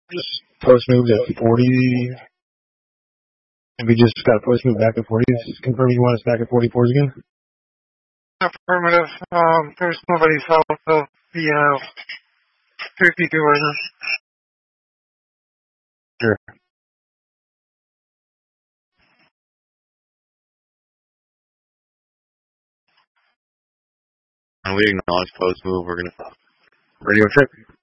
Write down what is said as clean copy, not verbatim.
Just post moves at 40. And we just got a post move back at 40. Just confirm you want us back at 44s again? Affirmative. There's nobody south of the 52 right now. Sure. And we acknowledge post move. We're gonna Radio check.